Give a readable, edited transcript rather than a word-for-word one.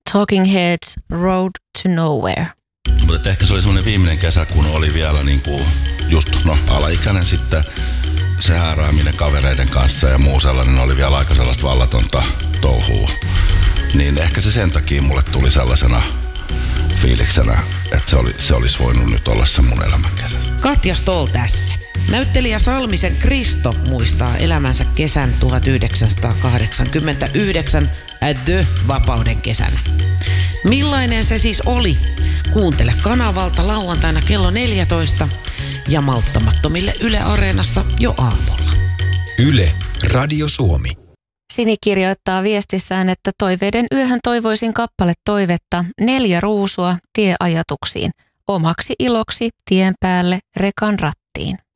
Talking Heads, Road to Nowhere. Mutta ehkä se oli semmoinen viimeinen kesä, kun oli vielä niinku just alaikäinen sitten. Se häärääminen kavereiden kanssa ja muu sellainen oli vielä aika sellaista vallatonta touhua. Niin ehkä se sen takia mulle tuli sellaisena fiiliksenä, että se olisi voinut nyt olla se mun elämän kesä. Katja Stoll tässä. Näyttelijä Salmisen Kristo muistaa elämänsä kesän 1989 The Vapauden kesänä. Millainen se siis oli? Kuuntele kanavalta lauantaina kello 14 ja malttamattomille Yle Areenassa jo aamulla. Yle, Radio Suomi. Sini kirjoittaa viestissään, että toiveiden yöhön toivoisin kappale toivetta 4 ruusua tieajatuksiin. Omaksi iloksi tien päälle rekan rattiin.